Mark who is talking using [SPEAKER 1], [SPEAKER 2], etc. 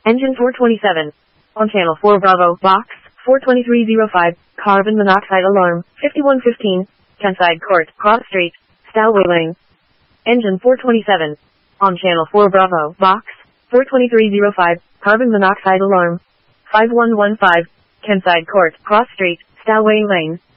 [SPEAKER 1] Engine 427. On channel 4 Bravo, box 42305, carbon monoxide alarm, 5115, Kenside Court, Cross Street, Stowaway Lane. Engine 427. On channel 4 Bravo, box 42305, carbon monoxide alarm, 5115, Kenside Court, Cross Street, Stowaway Lane.